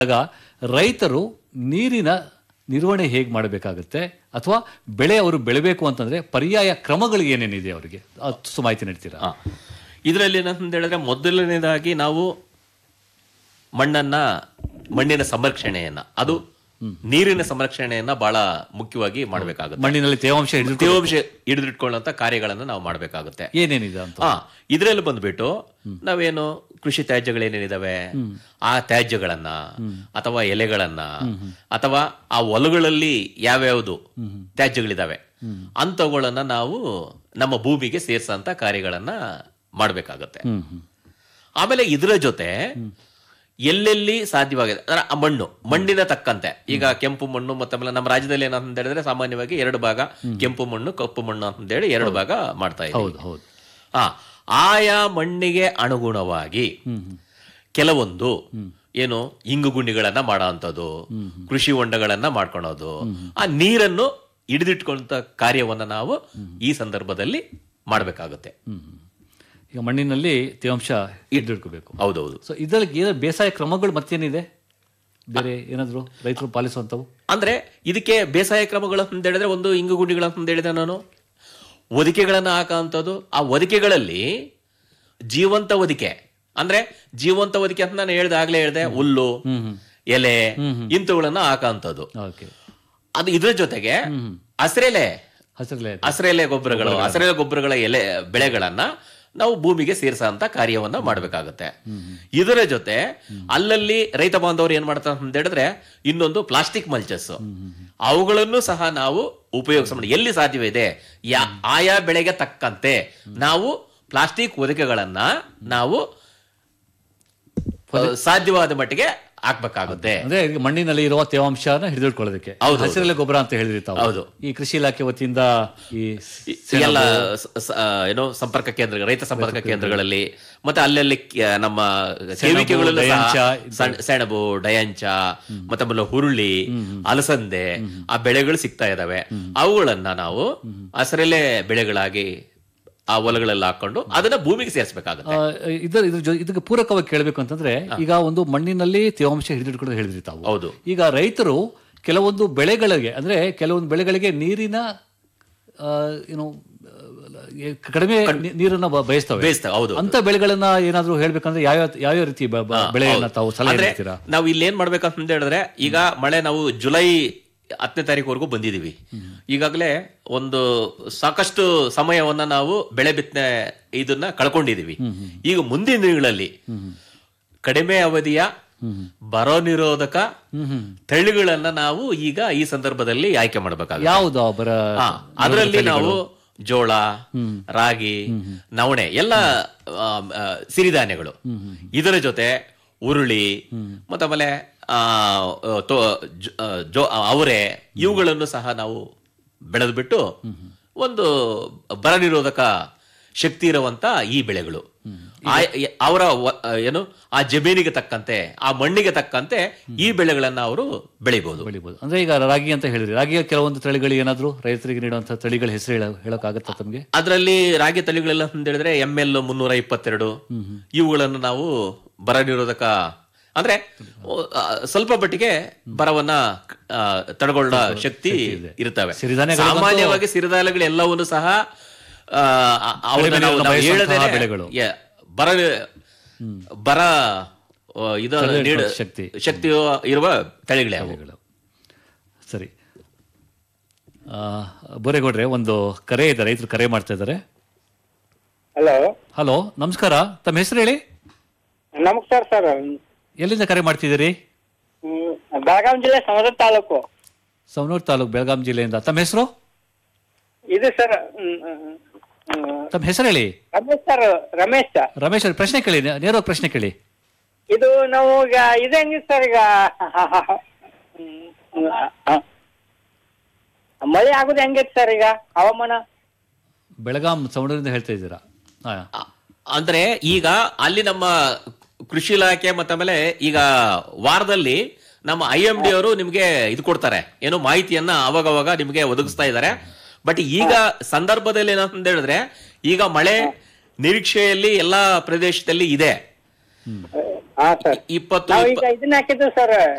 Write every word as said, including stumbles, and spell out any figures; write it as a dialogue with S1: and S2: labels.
S1: ಆಗ ರೈತರು ನೀರಿನ ನಿರ್ವಹಣೆ ಹೇಗೆ ಮಾಡಬೇಕಾಗುತ್ತೆ ಅಥವಾ ಬೆಳೆ ಅವರು ಬೆಳಿಬೇಕು ಅಂತಂದ್ರೆ ಪರ್ಯಾಯ ಕ್ರಮಗಳು ಏನೇನಿದೆ ಅವರಿಗೆ ಅದು ಮಾಹಿತಿ ನೀಡ್ತೀರಾ?
S2: ಇದರಲ್ಲಿ ಏನಂತ ಹೇಳಿದ್ರೆ ಮೊದಲನೇದಾಗಿ ನಾವು ಮಣ್ಣನ್ನ ಮಣ್ಣಿನ ಸಂರಕ್ಷಣೆಯನ್ನ ಅದು ನೀರಿನ ಸಂರಕ್ಷಣೆಯನ್ನ ಬಹಳ ಮುಖ್ಯವಾಗಿ ಮಾಡಬೇಕಾಗುತ್ತೆ.
S1: ಮಣ್ಣಿನಲ್ಲಿ ತೇವಾಂಶ
S2: ತೇವಾಂಶ ಹಿಡಿದಿಟ್ಕೊಳ್ಳುವಂತ ಕಾರ್ಯಗಳನ್ನ ನಾವು ಮಾಡಬೇಕಾಗುತ್ತೆ.
S1: ಏನೇನಿದೆ ಅಂತ
S2: ಹಾ ಇದರಲ್ಲಿ ಬಂದ್ಬಿಟ್ಟು ನಾವೇನು ಕೃಷಿ ತ್ಯಾಜ್ಯಗಳೇನೇನಿದಾವೆ ಆ ತ್ಯಾಜ್ಯಗಳನ್ನ ಅಥವಾ ಎಲೆಗಳನ್ನ ಅಥವಾ ಆ ಹೊಲಗಳಲ್ಲಿ ಯಾವ್ಯಾವುದು ತ್ಯಾಜ್ಯಗಳಿದಾವೆ ಅಂತವುಗಳನ್ನ ನಾವು ನಮ್ಮ ಭೂಮಿಗೆ ಸೇರ್ಸಂತ ಕಾರ್ಯಗಳನ್ನ ಮಾಡಬೇಕಾಗತ್ತೆ. ಆಮೇಲೆ ಇದರ ಜೊತೆ ಎಲ್ಲೆಲ್ಲಿ ಸಾಧ್ಯವಾಗಿದೆ ಅಂದ್ರೆ ಆ ಮಣ್ಣು ಮಣ್ಣಿನ ತಕ್ಕಂತೆ ಈಗ ಕೆಂಪು ಮಣ್ಣು ಮತ್ತೆ ಆಮೇಲೆ ನಮ್ಮ ರಾಜ್ಯದಲ್ಲಿ ಏನಂತ ಹೇಳಿದ್ರೆ ಸಾಮಾನ್ಯವಾಗಿ ಎರಡು ಭಾಗ ಕೆಂಪು ಮಣ್ಣು ಕಪ್ಪು ಮಣ್ಣು ಅಂತ ಹೇಳಿ ಎರಡು ಭಾಗ ಮಾಡ್ತಾ ಇದ್ದೀವಿ. ಆ ಆಯಾ ಮಣ್ಣಿಗೆ ಅನುಗುಣವಾಗಿ ಕೆಲವೊಂದು ಏನು ಇಂಗು ಗುಂಡಿಗಳನ್ನ ಮಾಡೋ ಅಂಥದ್ದು, ಕೃಷಿ ಹೊಂಡಗಳನ್ನ ಮಾಡ್ಕೊಳೋದು, ಆ ನೀರನ್ನು ಹಿಡಿದಿಟ್ಕೊಂತ ಕಾರ್ಯವನ್ನ ನಾವು ಈ ಸಂದರ್ಭದಲ್ಲಿ ಮಾಡಬೇಕಾಗುತ್ತೆ.
S1: ಈಗ ಮಣ್ಣಿನಲ್ಲಿ ತೇವಾಂಶ ಹಿಡಿದಿಟ್ಕೋಬೇಕು.
S2: ಹೌದೌದು.
S1: ಸೊ ಇದರಲ್ಲಿ ಬೇಸಾಯ ಕ್ರಮಗಳು ಮತ್ತೇನಿದೆ ಬೇರೆ ಏನಾದ್ರು ರೈತರು ಪಾಲಿಸುವಂತವು?
S2: ಅಂದ್ರೆ ಇದಕ್ಕೆ ಬೇಸಾಯ ಕ್ರಮಗಳು ಅಂತ ಹೇಳಿದ್ರೆ ಒಂದು ಇಂಗು ಗುಂಡಿಗಳು ಅಂತ ಹೇಳಿದೆ ನಾನು, ಹೊದಿಕೆಗಳನ್ನ ಹಾಕುವಂಥದ್ದು. ಆ ಹೊದಿಕೆಗಳಲ್ಲಿ ಜೀವಂತ ಹೊದಿಕೆ ಅಂದ್ರೆ ಜೀವಂತ ಹೊದಿಕೆ ಅಂತ ನಾನು ಹೇಳ್ದೆ ಆಗ್ಲೇ ಹೇಳ್ದೆ, ಹುಲ್ಲು ಎಲೆ ಇಂಥವುಗಳನ್ನ ಹಾಕುವಂಥದ್ದು. ಅದು ಇದ್ರ ಜೊತೆಗೆ ಹಸಿರೆಲೆ ಹಸಿರೆಲೆ ಗೊಬ್ಬರಗಳು ಹಸಿರೆಲೆ ಗೊಬ್ಬರಗಳ ಎಲೆ ಬೆಳೆಗಳನ್ನ ನಾವು ಭೂಮಿಗೆ ಸೇರಿಸಂತ ಕಾರ್ಯವನ್ನ ಮಾಡಬೇಕಾಗುತ್ತೆ. ಇದರ ಜೊತೆ ಅಲ್ಲಲ್ಲಿ ರೈತ ಬಾಂಧವರು ಏನ್ ಮಾಡ್ತಾರೆ ಅಂತ ಹೇಳಿದ್ರೆ ಇನ್ನೊಂದು ಪ್ಲಾಸ್ಟಿಕ್ ಮಲ್ಚಸ್ ಅವುಗಳನ್ನು ಸಹ ನಾವು ಉಪಯೋಗಿಸ ಎಲ್ಲಿ ಸಾಧ್ಯವಿದೆ ಆಯಾ ಬೆಳೆಗೆ ತಕ್ಕಂತೆ ನಾವು ಪ್ಲಾಸ್ಟಿಕ್ ಹೊದಿಕೆಗಳನ್ನ ನಾವು ಸಾಧ್ಯವಾದ ಮಟ್ಟಿಗೆ ಹಾಕ್ಬೇಕಾಗುತ್ತೆ.
S1: ಅಂದ್ರೆ ಮಣ್ಣಿನಲ್ಲಿ ಇರುವ ತೇವಾಂಶನ ಹಿಡಿದಿಟ್ಕೊಳ್ಳೋದಕ್ಕೆ ಹಸಿರೆಲೆ ಗೊಬ್ಬರ ಅಂತ ಹೇಳಿದ್ರಿ ತಾವು.
S2: ಹೌದು.
S1: ಈ ಕೃಷಿ ಇಲಾಖೆ ವತಿಯಿಂದ ಈ
S2: ಎಲ್ಲ ಏನೋ ಸಂಪರ್ಕ ಕೇಂದ್ರ ರೈತ ಸಂಪರ್ಕ ಕೇಂದ್ರಗಳಲ್ಲಿ ಮತ್ತೆ ಅಲ್ಲೆಲ್ಲಿ ನಮ್ಮ ಸೇವಿಕೆಗಳು ಸೆಣಬು, ಡಯಾಂಚ ಮತ್ತೆ ಆಮೇಲೆ ಹುರುಳಿ, ಅಲಸಂದೆ ಆ ಬೆಳೆಗಳು ಸಿಗ್ತಾ ಇದಾವೆ. ಅವುಗಳನ್ನ ನಾವು ಹಸಿರೆಲೆ ಬೆಳೆಗಳಾಗಿ ಆ ಹೊಲಗಳೆಲ್ಲ ಹಾಕೊಂಡು ಅದನ್ನ ಭೂಮಿಗೆ ಸೇರಿಸಬೇಕಾಗುತ್ತೆ.
S1: ಇದರ ಇದಕ್ಕೆ ಪೂರಕವಾಗಿ ಕೇಳಬೇಕು ಅಂತಂದ್ರೆ ಈಗ ಒಂದು ಮಣ್ಣಿನಲ್ಲಿ ತೇವಾಂಶ ಹಿಡಿದಿಟ್ಕೊಂಡು ಹೇಳಿದ್ರಿ ತಾವು.
S2: ಹೌದು.
S1: ಈಗ ರೈತರು ಕೆಲವೊಂದು ಬೆಳೆಗಳಿಗೆ ಅಂದ್ರೆ ಕೆಲವೊಂದು ಬೆಳೆಗಳಿಗೆ ನೀರಿನ ಏನು ಕಡಿಮೆ ನೀರನ್ನ ಬಯಸ್ತವೆ.
S2: ಹೌದು.
S1: ಅಂತ ಬೆಳೆಗಳನ್ನ ಏನಾದ್ರು ಹೇಳ್ಬೇಕಂದ್ರೆ ಯಾವ ಯಾವ ರೀತಿ ಬೆಳೆಯನ್ನ ತಾವು ಸಲಹೆ ನೀಡ್ತೀರಾ?
S2: ನಾವು ಇಲ್ಲಿ ಏನ್ ಮಾಡ್ಬೇಕಂತ ಹೇಳಿದ್ರೆ ಈಗ ಮಳೆ ನಾವು ಜುಲೈ ಹತ್ತನೇ ತಾರೀಕುವರೆಗೂ ಬಂದಿದೀವಿ. ಈಗಾಗಲೇ ಒಂದು ಸಾಕಷ್ಟು ಸಮಯವನ್ನ ನಾವು ಬೆಳೆ ಬಿತ್ತನೆ ಇದನ್ನ ಕಳ್ಕೊಂಡಿದೀವಿ. ಈಗ ಮುಂದಿನ ದಿನಗಳಲ್ಲಿ ಕಡಿಮೆ ಅವಧಿಯ ಬರ ನಿರೋಧಕ ತಳಿಗಳನ್ನ ನಾವು ಈಗ ಈ ಸಂದರ್ಭದಲ್ಲಿ ಆಯ್ಕೆ ಮಾಡಬೇಕಾಗುತ್ತೆ.
S1: ಯಾವುದು ಬರ?
S2: ಅದರಲ್ಲಿ ನಾವು ಜೋಳ, ರಾಗಿ, ನವಣೆ ಎಲ್ಲ ಸಿರಿಧಾನ್ಯಗಳು, ಇದರ ಜೊತೆ ಉರುಳಿ ಮತ್ತೆ ಆಮೇಲೆ ಅವರೆ ಇವುಗಳನ್ನು ಸಹ ನಾವು ಬೆಳೆದು ಬಿಟ್ಟು ಒಂದು ಬರ ನಿರೋಧಕ ಶಕ್ತಿ ಇರುವಂತ ಈ ಬೆಳೆಗಳು ಅವರ ಏನು ಆ ಜಮೀನಿಗೆ ತಕ್ಕಂತೆ ಆ ಮಣ್ಣಿಗೆ ತಕ್ಕಂತೆ ಈ ಬೆಳೆಗಳನ್ನ ಅವರು ಬೆಳಿಬಹುದು
S1: ಬೆಳಿಬಹುದು ಅಂದ್ರೆ ಈಗ ರಾಗಿ ಅಂತ ಹೇಳಿದ್ರಿ, ರಾಗಿಯ ಕೆಲವೊಂದು ತಳಿಗಳು ಏನಾದ್ರು ರೈತರಿಗೆ ನೀಡುವಂತಹ ತಳಿಗಳ ಹೆಸರು ಹೇಳೋಕ್ಕಾಗತ್ತಾ ತಮಗೆ?
S2: ಅದರಲ್ಲಿ ರಾಗಿ ತಳಿಗಳೆಲ್ಲ ಅಂತ ಹೇಳಿದ್ರೆ ಎಂ ಎಲ್ ಮುನ್ನೂರ ಇಪ್ಪತ್ತೆರಡು ಇವುಗಳನ್ನು ನಾವು ಬರ ನಿರೋಧಕ ಅಂದ್ರೆ ಸ್ವಲ್ಪ ಮಟ್ಟಿಗೆ ಬರವನ್ನ ತಡೆಗೊಳ್ಳ ಶಕ್ತಿ ಇರ್ತವೆ. ಸಾಮಾನ್ಯವಾಗಿ ಸಿರಿಧಾನ್ಯಗಳು ಎಲ್ಲವನ್ನೂ ಸಹ
S1: ಬೆಳೆಗಳು
S2: ಬರ ಬರ ಇದ
S1: ಶಕ್ತಿ
S2: ಶಕ್ತಿ ಇರುವ ತಳಿಗಳೇ.
S1: ಸರಿ, ಬೋರೇಗೌಡ್ರೆ ಒಂದು ಕರೆ ಇದೆ, ರೈತರು ಕರೆ ಮಾಡ್ತಾ ಇದ್ದಾರೆ.
S3: ಹಲೋ
S1: ಹಲೋ ನಮಸ್ಕಾರ, ತಮ್ಮ ಹೆಸರು ಹೇಳಿ.
S3: ನಮಸ್ಕಾರ ಸರ್.
S1: ಎಲ್ಲಿಂದ ಕರೆ ಮಾಡ್ತಿದ್ದೀರಿ?
S3: ಬೆಳಗಾಂ ಜಿಲ್ಲೆ ಸವಣೂರು ತಾಲೂಕು.
S1: ಸವಣೂರು ತಾಲೂಕು ಬೆಳಗಾಂ ಜಿಲ್ಲೆಯಿಂದ. ತಮ್ಮ ಹೆಸರು?
S3: ಇದು ಸರ್
S1: ತಮ್ಮ ಹೆಸರು ಹೇಳಿ.
S3: ರಮೇಶ್ ಸರ್. ರಮೇಶ್
S1: ರಮೇಶ್ ಅವ್ರ ಪ್ರಶ್ನೆ ಕೇಳಿ, ನೇರವಾಗಿ ಪ್ರಶ್ನೆ ಕೇಳಿ.
S3: ಇದು ನಾವು ಈಗ ಇದು ಹೆಂಗಿತ್ತು ಸರ್, ಈಗ ಮಳೆ ಆಗುದು ಹೆಂಗೈತಿ ಸರ್ ಈಗ ಹವಾಮಾನ?
S1: ಬೆಳಗಾಂ ಸವಣೂರಿಂದ ಹೇಳ್ತಾ ಇದ್ದೀರಾ?
S2: ಅಂದ್ರೆ ಈಗ ಅಲ್ಲಿ ನಮ್ಮ ಕೃಷಿ ಇಲಾಖೆ ಮತ್ತೆ ಆಮೇಲೆ ಈಗ ವಾರದಲ್ಲಿ ನಮ್ಮ ಐ ಎಂ ಡಿ ಅವರು ನಿಮ್ಗೆ ಇದು ಕೊಡ್ತಾರೆ, ಏನು ಮಾಹಿತಿಯನ್ನ ಅವಾಗವಾಗ ನಿಮ್ಗೆ ಒದಗಿಸ್ತಾ ಇದ್ದಾರೆ. ಬಟ್ ಈಗ ಸಂದರ್ಭದಲ್ಲಿ ಏನಂತ ಹೇಳಿದ್ರೆ ಈಗ ಮಳೆ ನಿರೀಕ್ಷೆಯಲ್ಲಿ ಎಲ್ಲಾ ಪ್ರದೇಶದಲ್ಲಿ ಇದೆ.
S3: ಹಾ ಸರ್
S2: ಇಪ್ಪತ್ತು
S3: ನಾವ್
S2: ಇಪ್ಪ-
S3: ಈಗ ಇದನ್ನ ಹಾಕಿದ್ವಿ ಸರ್